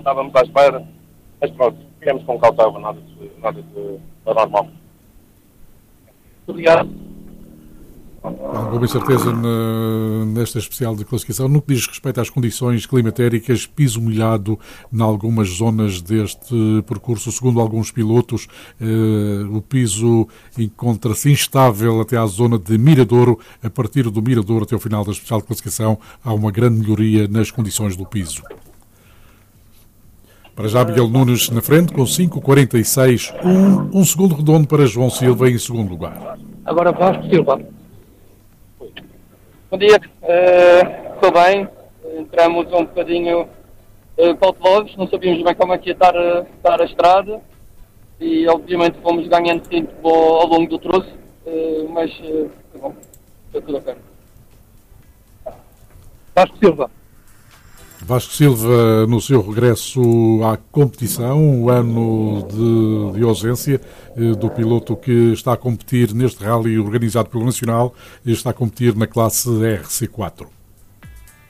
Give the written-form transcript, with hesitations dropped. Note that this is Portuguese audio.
estávamos à espera, mas pronto, viemos com cautela, nada de anormal. Obrigado. Há alguma incerteza nesta especial de classificação no que diz respeito às condições climatéricas, piso molhado em algumas zonas deste percurso. Segundo alguns pilotos, o piso encontra-se instável até à zona de Miradouro. A partir do Miradouro até o final da especial de classificação há uma grande melhoria nas condições do piso. Para já Miguel Nunes na frente com 5,46, um segundo redondo para João Silva em segundo lugar. Agora Vasco Silva. Bom dia, estou bem, entramos um bocadinho cautelosos, não sabíamos bem como é que ia estar a estrada e obviamente fomos ganhando tempo ao longo do troço, mas bom, está tudo ok. Vasco Silva. Vasco Silva, no seu regresso à competição, um ano de ausência do piloto que está a competir neste rally organizado pelo Nacional, está a competir na classe RC4.